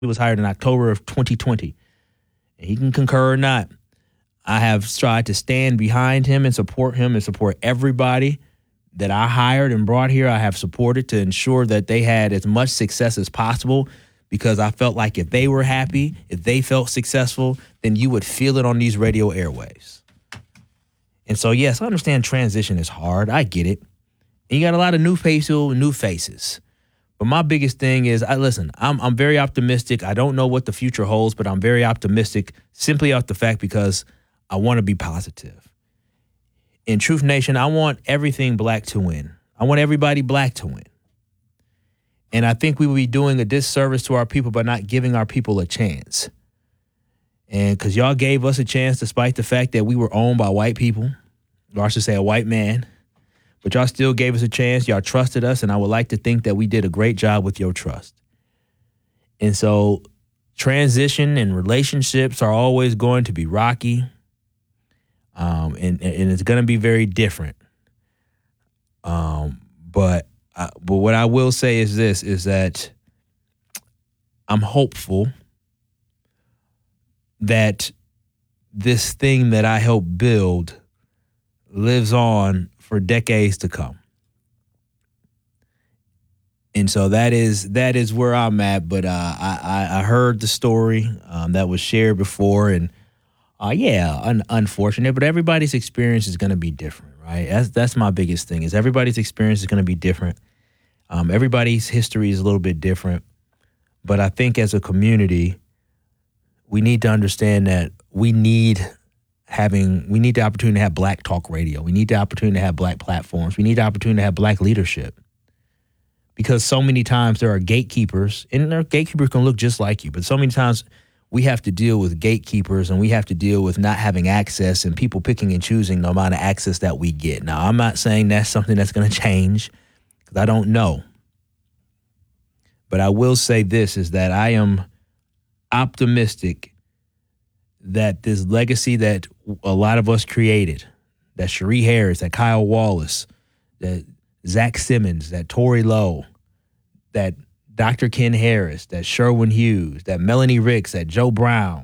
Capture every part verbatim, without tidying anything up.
He was hired in October of twenty twenty. And he can concur or not. I have tried to stand behind him and support him and support everybody that I hired and brought here. I have supported to ensure that they had as much success as possible, because I felt like if they were happy, if they felt successful, then you would feel it on these radio airwaves. And so, yes, I understand transition is hard. I get it. And you got a lot of new faces, new faces. But my biggest thing is, I listen, I'm I'm very optimistic. I don't know what the future holds, but I'm very optimistic simply off the fact because I want to be positive. In Truth Nation, I want everything black to win. I want everybody black to win. And I think we would be doing a disservice to our people by not giving our people a chance. And because y'all gave us a chance despite the fact that we were owned by white people, or I should say a white man. But y'all still gave us a chance. Y'all trusted us, and I would like to think that we did a great job with your trust. And so transition and relationships are always going to be rocky, um, and, and it's going to be very different. Um, but uh, but what I will say is this, is that I'm hopeful that this thing that I helped build lives on for decades to come. And so that is that is where I'm at. But uh, I, I heard the story um, that was shared before, and uh, yeah, un- unfortunate. But everybody's experience is going to be different, right? That's that's my biggest thing. Is everybody's experience is going to be different. Um, everybody's history is a little bit different. But I think as a community, we need to understand that we need. Having, we need the opportunity to have black talk radio. We need the opportunity to have black platforms. We need the opportunity to have black leadership. Because so many times there are gatekeepers, and their gatekeepers can look just like you, but so many times we have to deal with gatekeepers, and we have to deal with not having access and people picking and choosing the amount of access that we get. Now, I'm not saying that's something that's going to change, because I don't know. But I will say this, is that I am optimistic that this legacy that a lot of us created, that Cherie Harris, that Kyle Wallace, that Zach Simmons, that Tory Lowe, that Doctor Ken Harris, that Sherwin Hughes, that Melanie Ricks, that Joe Brown,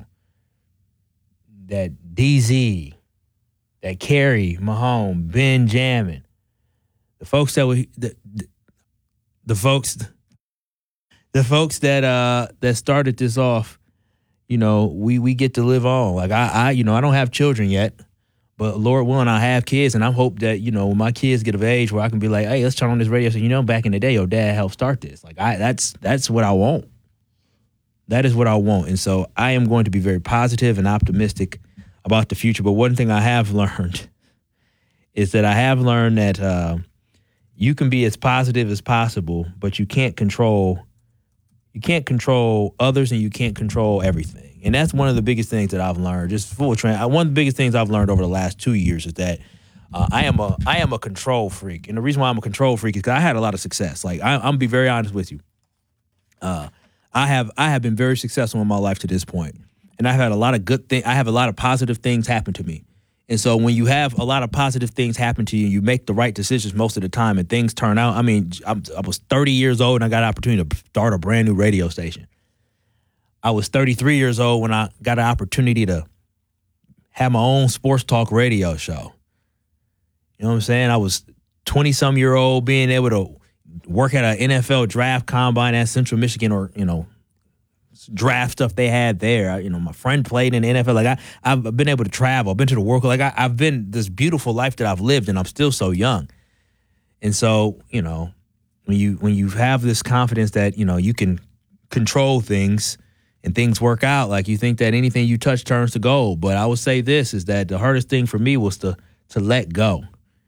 that D Z, that Carrie Mahone, Ben Jamin, the folks that we, the, the, the folks, the folks that uh that started this off. You know, we, we get to live on. Like, I, I, you know, I don't have children yet, but Lord willing, I have kids. And I hope that, you know, when my kids get of age where I can be like, hey, let's turn on this radio. So, you know, back in the day, your dad helped start this. Like, I, that's, that's what I want. That is what I want. And so I am going to be very positive and optimistic about the future. But one thing I have learned is that I have learned that uh, you can be as positive as possible, but you can't control You can't control others, and you can't control everything. And that's one of the biggest things that I've learned. Just full trend. One of the biggest things I've learned over the last two years is that uh, I am a I am a control freak. And the reason why I'm a control freak is because I had a lot of success. Like, I, I'm gonna be very honest with you. Uh, I have I have been very successful in my life to this point, and I've had a lot of good things. I have a lot of positive things happen to me. And so when you have a lot of positive things happen to you, you make the right decisions most of the time, and things turn out. I mean, I'm, I was thirty years old, and I got an opportunity to start a brand new radio station. I was thirty-three years old when I got an opportunity to have my own sports talk radio show. You know what I'm saying? I was twenty-some year old being able to work at an N F L draft combine at Central Michigan, or, you know, draft stuff they had there. I, you know, my friend played in the N F L. Like, I, I've been able to travel. I've been to the World Cup. Like, I, I've been this beautiful life that I've lived, and I'm still so young. And so, you know, when you when you have this confidence that, you know, you can control things and things work out, like, you think that anything you touch turns to gold. But I would say this, is that the hardest thing for me was to to let go.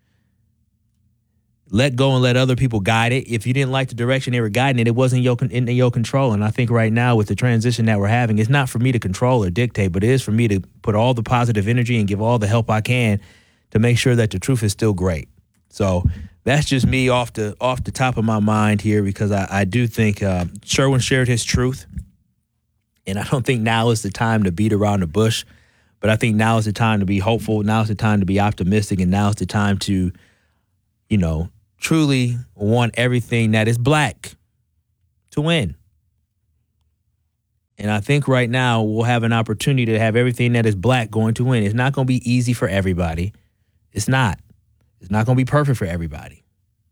Let go and let other people guide it. If you didn't like the direction they were guiding it, it wasn't your, in your control. And I think right now with the transition that we're having, it's not for me to control or dictate, but it is for me to put all the positive energy and give all the help I can to make sure that the truth is still great. So that's just me off the off the top of my mind here, because I, I do think uh, Sherwin shared his truth. And I don't think now is the time to beat around the bush, but I think now is the time to be hopeful. Now is the time to be optimistic. And now is the time to, you know, truly want everything that is black to win. And I think right now we'll have an opportunity to have everything that is black going to win. It's not going to be easy for everybody. It's not. It's not going to be perfect for everybody.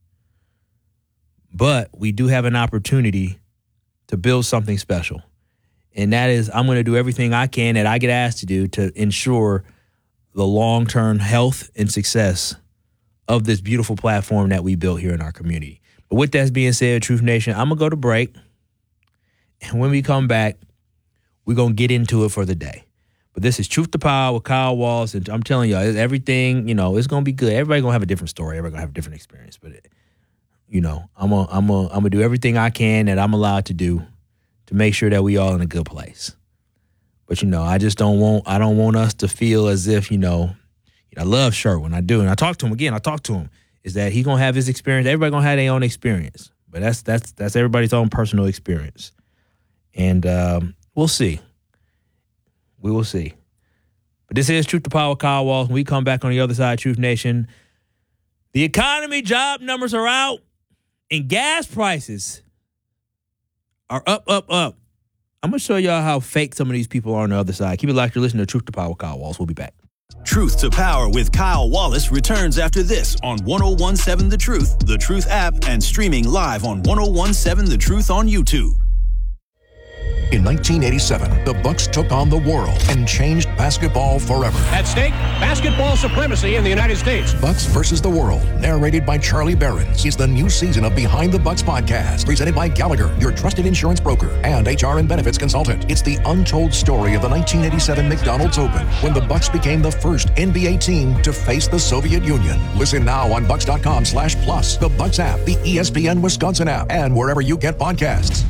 But we do have an opportunity to build something special. And that is, I'm going to do everything I can that I get asked to do to ensure the long-term health and success of this beautiful platform that we built here in our community. But with that being said, Truth Nation, I'm going to go to break. And when we come back, we're going to get into it for the day. But this is Truth to Power with Kyle Wallace. And I'm telling y'all, everything, you know, it's going to be good. Everybody's going to have a different story. Everybody's going to have a different experience. But, it, you know, I'm going I'm to I'm going to do everything I can that I'm allowed to do to make sure that we all in a good place. But, you know, I just don't want, I don't want us to feel as if, you know, you know I love Shirt when I do. And I talk to him again, I talk to him, is that he's going to have his experience. Everybody going to have their own experience. But that's, that's, that's everybody's own personal experience. And um, we'll see. We will see. But this is Truth to Power, Kyle Wallace. When we come back on the other side, Truth Nation, the economy job numbers are out and gas prices are up, up, up. I'm going to show y'all how fake some of these people are on the other side. Keep it locked. You're listening to Truth to Power, Kyle Wallace. We'll be back. Truth to Power with Kyle Wallace returns after this on one oh one seven The Truth, The Truth app, and streaming live on one oh one seven The Truth on YouTube. In nineteen eighty-seven, the Bucks took on the world and changed basketball forever. At stake, basketball supremacy in the United States. Bucks versus the World, narrated by Charlie Behrens, is the new season of Behind the Bucks podcast, presented by Gallagher, your trusted insurance broker and H R and benefits consultant. It's the untold story of the nineteen eighty-seven McDonald's Open, when the Bucks became the first N B A team to face the Soviet Union. Listen now on Bucks.com slash plus, the Bucks app, the E S P N Wisconsin app, and wherever you get podcasts.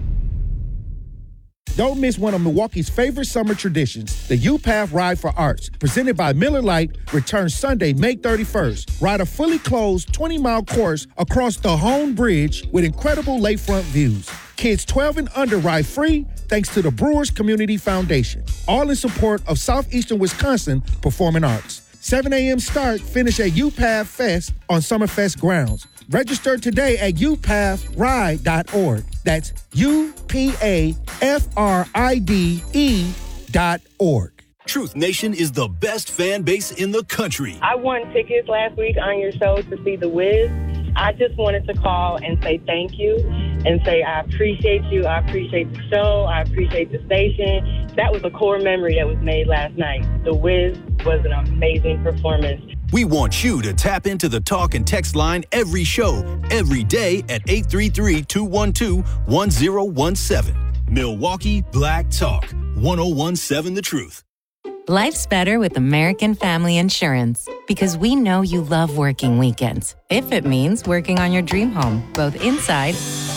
Don't miss one of Milwaukee's favorite summer traditions, the U-Path Ride for Arts, presented by Miller Lite, returns Sunday, May thirty-first. Ride a fully closed twenty-mile course across the Hone Bridge with incredible lakefront views. Kids twelve and under ride free thanks to the Brewers Community Foundation. All in support of Southeastern Wisconsin Performing Arts. seven a.m. start, finish at U-Path Fest on Summerfest grounds. Register today at u path ride dot org. That's U P A F R I D E dot org. Truth Nation is the best fan base in the country. I won tickets last week on your show to see The Wiz. I just wanted to call and say thank you and say I appreciate you. I appreciate the show. I appreciate the station. That was a core memory that was made last night. The Wiz was an amazing performance. We want you to tap into the talk and text line every show, every day at eight three three, two one two, one oh one seven. Milwaukee Black Talk, one oh one seven The Truth. Life's better with American Family Insurance because we know you love working weekends. If it means working on your dream home, both inside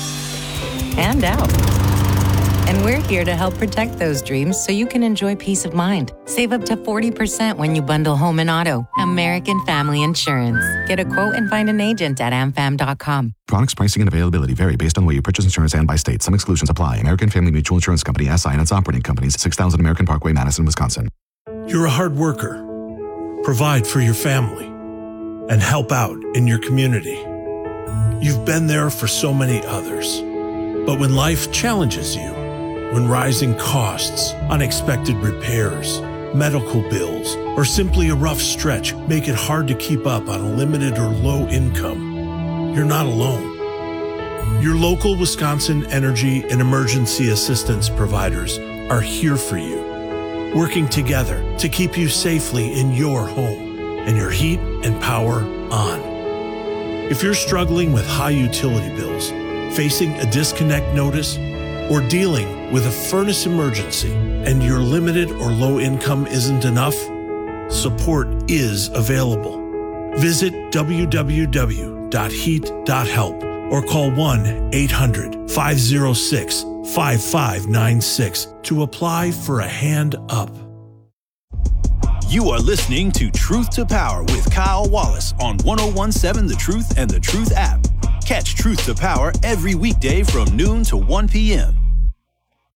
and out. And we're here to help protect those dreams so you can enjoy peace of mind. Save up to forty percent when you bundle home and auto. American Family Insurance. Get a quote and find an agent at a m fam dot com. Products, pricing, and availability vary based on where you purchase insurance and by state. Some exclusions apply. American Family Mutual Insurance Company, S I and its operating companies, six thousand American Parkway, Madison, Wisconsin. You're a hard worker. Provide for your family and help out in your community. You've been there for so many others. But when life challenges you, when rising costs, unexpected repairs, medical bills, or simply a rough stretch make it hard to keep up on a limited or low income, you're not alone. Your local Wisconsin energy and emergency assistance providers are here for you, working together to keep you safely in your home and your heat and power on. If you're struggling with high utility bills, facing a disconnect notice, or dealing with a furnace emergency and your limited or low income isn't enough, support is available. Visit w w w dot heat dot help or call one eight hundred, five oh six, five five nine six to apply for a hand up. You are listening to Truth to Power with Kyle Wallace on one oh one seven The Truth and The Truth app. Catch Truth to Power every weekday from noon to one p.m.